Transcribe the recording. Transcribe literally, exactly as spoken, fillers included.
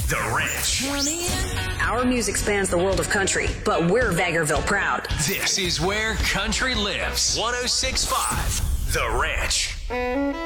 The Ranch. Our music spans the world of country, but we're Vegreville proud. This is where country lives. one oh six point five The Ranch.